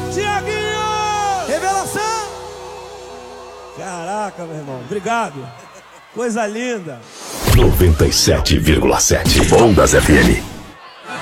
Tiaguinho! Revelação! Caraca, meu irmão, obrigado. Coisa linda. 97,7 Ondas FM.